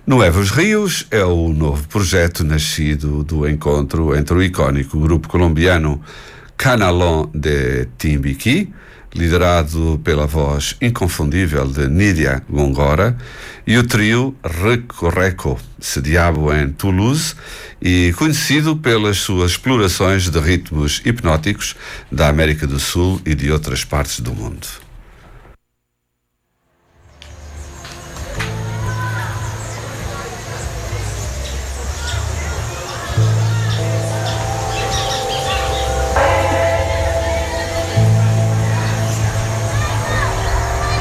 Nuevos Rios é o novo projeto nascido do encontro entre o icónico grupo colombiano Canalón de Timbiquí, liderado pela voz inconfundível de Nidia Góngora, e o trio Reco, sediado em Toulouse e conhecido pelas suas explorações de ritmos hipnóticos da América do Sul e de outras partes do mundo.